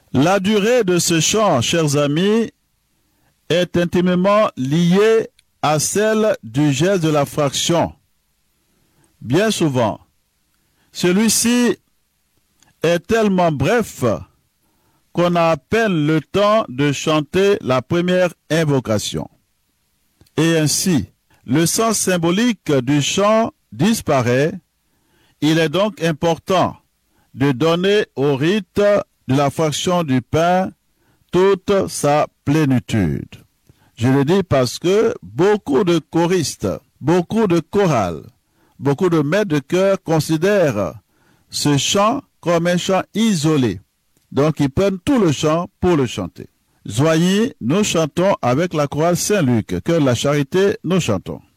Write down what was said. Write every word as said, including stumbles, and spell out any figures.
La durée de ce chant, chers amis, est intimement liée à celle du geste de la fraction. Bien souvent, celui-ci est tellement bref qu'on a à peine le temps de chanter la première invocation. Et ainsi, le sens symbolique du chant disparaît. Il est donc important de donner au rite de la fraction du pain toute sa plénitude. Je le dis parce que beaucoup de choristes, beaucoup de chorales, beaucoup de maîtres de chœur considèrent ce chant comme un chant isolé. Donc ils prennent tout le chant pour le chanter. Joignez, nous chantons avec la chorale Saint-Luc, que la charité nous chantons.